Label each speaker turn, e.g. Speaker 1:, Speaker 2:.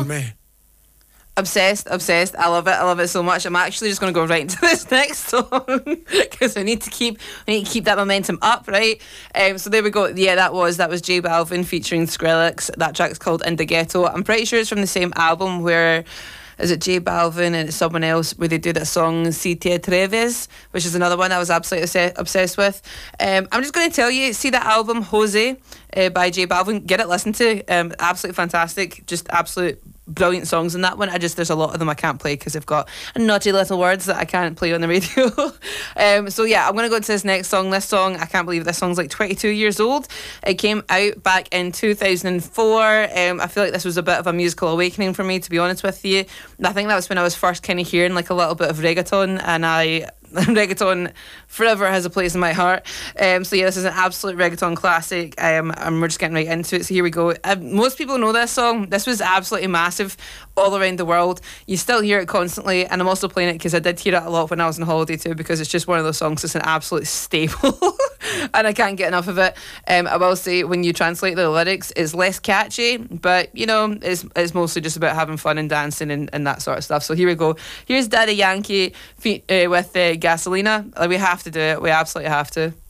Speaker 1: me.
Speaker 2: Obsessed. I love it so much. I'm actually just going to go right into this next song because we need to keep that momentum up, right? So there we go. Yeah, that was J Balvin featuring Skrillex. That track's called In the Ghetto. I'm pretty sure it's from the same album where. Is it J Balvin and it's someone else where they do that song Si Te Atreves, which is another one I was absolutely obsessed with. I'm just going to tell you, see that album Jose by J Balvin, get it listened to. Absolutely fantastic, just absolute brilliant songs in that one. There's a lot of them I can't play because they've got naughty little words that I can't play on the radio. So yeah, I'm going to go to this next song. This song, I can't believe this song's like 22 years old. It came out back in 2004. I feel like this was a bit of a musical awakening for me, to be honest with you. I think that was when I was first kind of hearing like a little bit of reggaeton, and reggaeton forever has a place in my heart. So yeah, this is an absolute reggaeton classic. And we're just getting right into it. So here we go. Most people know this song. This was absolutely massive all around the world. You still hear it constantly, and I'm also playing it because I did hear it a lot when I was on holiday too, because it's just one of those songs that's an absolute staple and I can't get enough of it. I will say, when you translate the lyrics, it's less catchy, but you know, it's mostly just about having fun and dancing and that sort of stuff. So here we go. Here's Daddy Yankee with Gasolina. We have to do it. We absolutely have to.